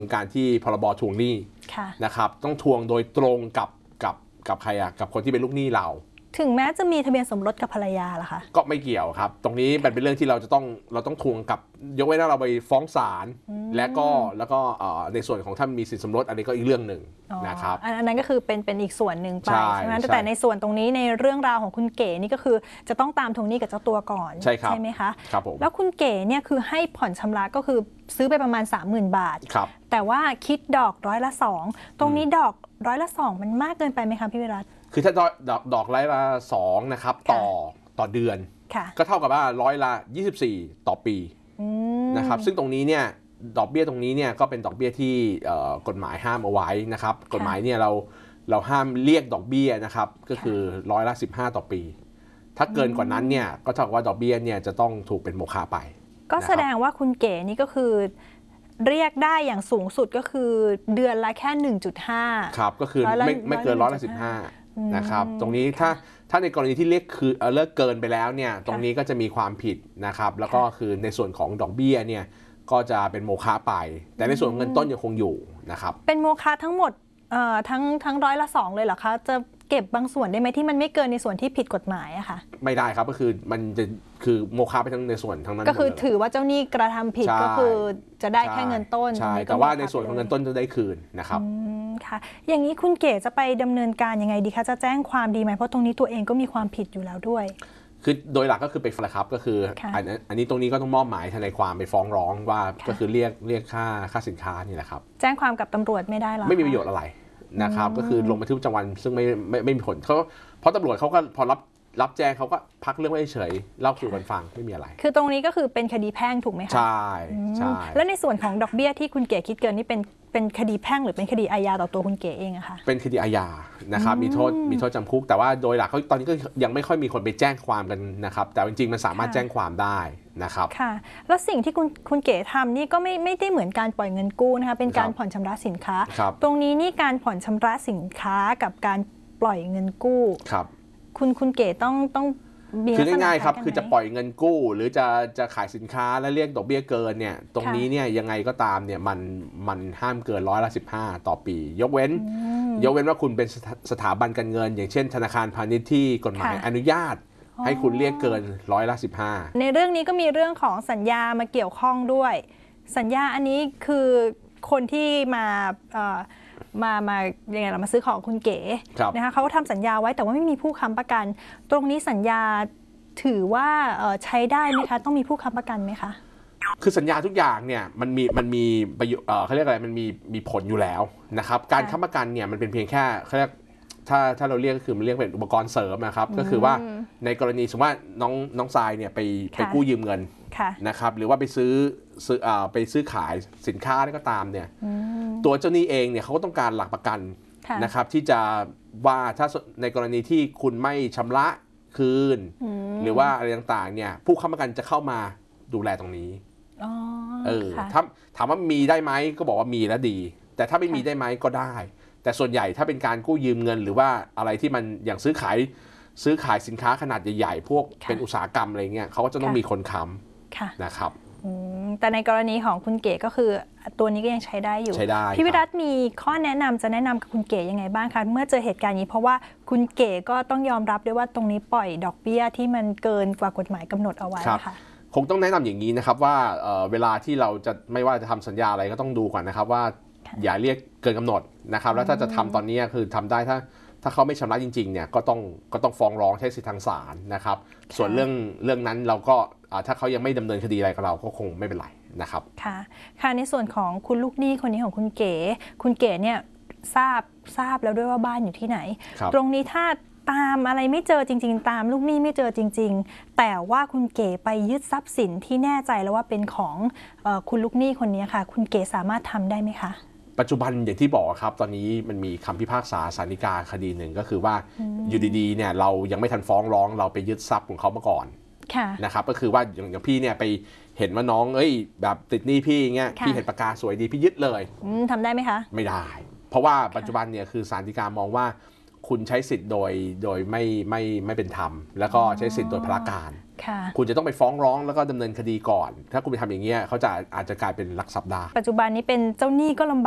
การที่พรบทวงหนี้นะครับต้องทวงโดยตรงกับใครอะกับคนที่เป็นลูกหนี้เราถึงแม้จะมีทะเบียนสมรสกับภรรยาล่ะคะก็ไม่เกี่ยวครับตรงนี้มันเป็นเรื่องที่เราต้องทวงกับยกเว้นว่าเราไปฟ้องศาลแล้วก็ในส่วนของถ้ามีสินสมรสอันนี้ก็อีกเรื่องหนึ่งนะครับอันนั้นก็คือเป็นอีกส่วนหนึ่งไปใช่ไหมแต่ในส่วนตรงนี้ในเรื่องราวของคุณเก๋นี่ก็คือจะต้องตามทวงหนี้กับเจ้าตัวก่อนใช่ไหมคะครับผมแล้วคุณเก๋เนี่ยคือให้ผ่อนชำระก็คือซื้อไปประมาณ 30,000 บาทแต่ว่าคิดดอก2%ตรงนี้ดอก2%มันมากเกินไปไหมคะพี่วิรัตคือถ้าดอก2%นะครับต่อเดือนก็เท่ากับว่า24%ต่อปีนะครับซึ่งตรงนี้เนี่ยดอกเบี้ยตรงนี้เนี่ยก็เป็นดอกเบี้ยที่กฎหมายห้ามเอาไว้นะครับกฎหมายเนี่ยเราห้ามเรียกดอกเบี้ยนะครับก็คือ15%ต่อปีถ้าเกินกว่านั้นเนี่ยก็เท่ากับว่าดอกเบี้ยเนี่ยจะต้องถูกเป็นโมฆะไปก็แสดงว่าคุณเก๋นี่ก็คือเรียกได้อย่างสูงสุดก็คือเดือนละแค่ 1.5 ครับก็คือไม่เกิน15%นะครับตรงนี้ถ้าในกรณีที่เลิกเกินไปแล้วเนี่ยตรงนี้ก็จะมีความผิดนะครับแล้วก็คือในส่วนของดอกเบี้ยเนี่ยก็จะเป็นโมฆะไปแต่ในส่วนเงินต้นยังคงอยู่นะครับเป็นโมฆะทั้งหมดทั้ง2%เลยเหรอคะจะเก็บบางส่วนได้ไหมที่มันไม่เกินในส่วนที่ผิดกฎหมายอะค่ะไม่ได้ครับก็คือมันจะคือโมฆะไปทั้งในส่วนทั้งนั้นก็คือถือว่าเจ้าหนี้กระทำผิดก็คือจะได้แค่เงินต้นใช่แต่ว่าในส่วนของเงินต้นจะได้คืนนะครับค่ะอย่างนี้คุณเก๋จะไปดำเนินการยังไงดีคะจะแจ้งความดีไหมเพราะตรงนี้ตัวเองก็มีความผิดอยู่แล้วด้วยคือโดยหลักก็คือไปฟ้องครับก็คืออันนี้ตรงนี้ก็ต้องมอบหมายทนายความไปฟ้องร้องว่าก็คือเรียกค่าสินค้านี่แหละครับแจ้งความกับตำรวจไม่ได้หรอไม่มีประโยชน์อะไรนะครับก็คือลงบันทึกประจำวันซึ่งไม่มีผลเพราะตำรวจเขาก็พอรับแจ้งเขาก็พักเรื่องไว้เฉยเล่าสู่กันฟังไม่มีอะไรคือตรงนี้ก็คือเป็นคดีแพ่งถูกไหมคะใช่แล้วในส่วนของดอกเบี้ยที่คุณเก๋คิดเกินนี่เป็นคดีแพ่งหรือเป็นคดีอาญาต่อตัวคุณเก๋เองอะคะเป็นคดีอาญานะครับมีโทษจำคุกแต่ว่าโดยหลักเขาตอนนี้ก็ยังไม่ค่อยมีคนไปแจ้งความกันนะครับแต่จริงๆมันสามารถแจ้งความได้นะครับค่ะแล้วสิ่งที่คุณเก๋ทำนี่ก็ไม่ได้เหมือนการปล่อยเงินกู้นะคะเป็นการผ่อนชำระสินค้าตรงนี้นี่การผ่อนชำระสินค้ากับการปล่อยเงินกู้คุณเก๋ต้องคือง่ายๆครับคือจะปล่อยเงินกู้หรือจะขายสินค้าแล้วเรียกดอกเบี้ยเกินเนี่ยตรงนี้เนี่ยยังไงก็ตามเนี่ยมันห้ามเกิน15%ต่อปียกเว้นว่าคุณเป็นสถาบันการเงินอย่างเช่นธนาคารพาณิชย์ที่กฎหมายอนุญาตให้คุณเรียกเกิน15% ในเรื่องนี้ก็มีเรื่องของสัญญามาเกี่ยวข้องด้วยสัญญาอันนี้คือคนที่มายังไงเรามาซื้อของคุณเก๋นะคะเขาก็ทำสัญญาไว้แต่ว่าไม่มีผู้ค้ำประกันตรงนี้สัญญาถือว่าใช้ได้ไหมคะต้องมีผู้ค้ำประกันไหมคะคือสัญญาทุกอย่างเนี่ยมันมีเขาเรียกอะไรมันมีผลอยู่แล้วนะครับการค้ำประกันเนี่ยมันเป็นเพียงแค่เขาเรียกถ้าเราเรียกก็คือมันเรียกเป็นอุปกรณ์เสริมนะครับก็คือว่าในกรณีสมมติว่าน้องทรายเนี่ยไปกู้ยืมเงินนะครับหรือว่าไปซื้อขายสินค้าอะไรก็ตามเนี่ยตัวเจ้าหนี้เองเนี่ยเขาก็ต้องการหลักประกันนะครับที่จะว่าถ้าในกรณีที่คุณไม่ชำระคืนหรือว่าอะไรต่างๆเนี่ยผู้ค้ำประกันจะเข้ามาดูแลตรงนี้ถามว่ามีได้ไหมก็บอกว่ามีแล้วดีแต่ถ้าไม่มีได้ไหมก็ได้แต่ส่วนใหญ่ถ้าเป็นการกู้ยืมเงินหรือว่าอะไรที่มันอย่างซื้อขายสินค้าขนาดใหญ่ๆพวกเป็นอุตสาหกรรมอะไรเงี้ยเขาก็จะต้องมีคนค้ำนะครับแต่ในกรณีของคุณเก๋ก็คือตัวนี้ก็ยังใช้ได้อยู่พี่วิรัตมีข้อแนะนำจะแนะนำกับคุณเก๋ยังไงบ้างคะเมื่อเจอเหตุการณ์นี้เพราะว่าคุณเก๋ก็ต้องยอมรับด้วยว่าตรงนี้ปล่อยดอกเบี้ยที่มันเกินกว่ากฎหมายกำหนดเอาไว้ค่ะคงต้องแนะนำอย่างนี้นะครับว่าเวลาที่เราจะไม่ว่าจะทำสัญญาอะไรก็ต้องดูก่อนนะครับว่าอย่าเรียกเกินกำหนดนะครับแล้วถ้าจะทำตอนนี้คือทำได้ถ้าเขาไม่ชำระจริงๆเนี่ยก็ต้องฟ้องร้องใช้สิทธิทางศาลนะครับส่วนเรื่องนั้นเราก็ถ้าเขายังไม่ดำเนินคดีอะไรกับเราก็คงไม่เป็นไรนะครับค่ะในส่วนของคุณลูกหนี้คนนี้ของคุณเก๋เนี่ยทราบแล้วด้วยว่าบ้านอยู่ที่ไหนตรงนี้ถ้าตามอะไรไม่เจอจริงๆตามลูกหนี้ไม่เจอจริงๆแต่ว่าคุณเก๋ไปยึดทรัพย์สินที่แน่ใจแล้วว่าเป็นของคุณลูกหนี้คนนี้ค่ะคุณเก๋สามารถทำได้ไหมคะปัจจุบันอย่างที่บอกครับตอนนี้มันมีคำพิพากษาศาลฎีกาคดีหนึ่งก็คือว่าอยู่ดีๆเนี่ยเรายังไม่ทันฟ้องร้องเราไปยึดทรัพย์ของเขามาก่อนนะครับก็คือว่าอย่างพี่เนี่ยไปเห็นว่าน้องแบบติดหนี้พี่เงี้ยพี่เห็นปากกาสวยดีพี่ยึดเลยทำได้ไหมคะไม่ได้เพราะว่าปัจจุบันเนี่ยคือศาลฎีกามองว่าคุณใช้สิทธิ์โดยไม่เป็นธรรมแล้วก็ใช้สิทธิ์โดยพลการคุณจะต้องไปฟ้องร้องแล้วก็ดำเนินคดีก่อนถ้าคุณไปทำอย่างเงี้ยเขาจะอาจจะกลายเป็นลักทรัพย์ได้ปัจจุบันนี้เป็นเจ้าหนี้ก็ลำบาก